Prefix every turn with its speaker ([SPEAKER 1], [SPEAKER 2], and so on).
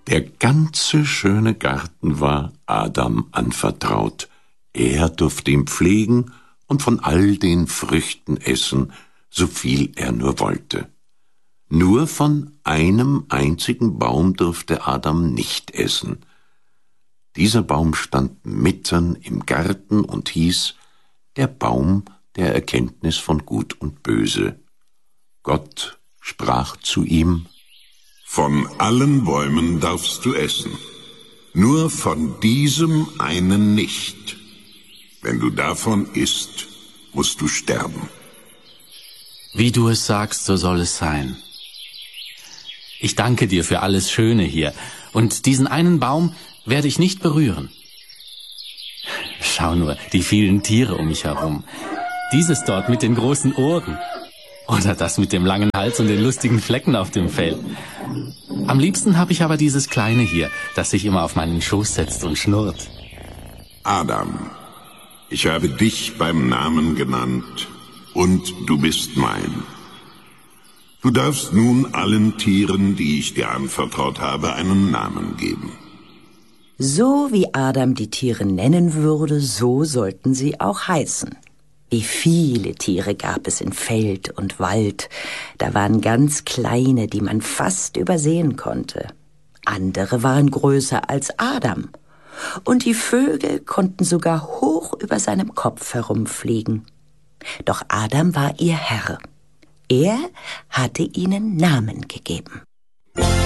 [SPEAKER 1] Der ganze schöne Garten war Adam anvertraut. Er durfte ihn pflegen und von all den Früchten essen, so viel er nur wollte. Nur von einem einzigen Baum durfte Adam nicht essen. Dieser Baum stand mitten im Garten und hieß der Baum der Erkenntnis von Gut und Böse. Gott sprach zu ihm:
[SPEAKER 2] Von allen Bäumen darfst du essen, nur von diesem einen nicht. Wenn du davon isst, musst du sterben.
[SPEAKER 3] Wie du es sagst, so soll es sein. Ich danke dir für alles Schöne hier, und diesen einen Baum werde ich nicht berühren. Schau nur, die vielen Tiere um mich herum. Dieses dort mit den großen Ohren. Oder das mit dem langen Hals und den lustigen Flecken auf dem Fell. Am liebsten habe ich aber dieses Kleine hier, das sich immer auf meinen Schoß setzt und schnurrt.
[SPEAKER 2] Adam, ich habe dich beim Namen genannt und du bist mein. Du darfst nun allen Tieren, die ich dir anvertraut habe, einen Namen geben.
[SPEAKER 4] So wie Adam die Tiere nennen würde, so sollten sie auch heißen. Wie viele Tiere gab es in Feld und Wald. Da waren ganz kleine, die man fast übersehen konnte. Andere waren größer als Adam. Und die Vögel konnten sogar hoch über seinem Kopf herumfliegen. Doch Adam war ihr Herr. Er hatte ihnen Namen gegeben.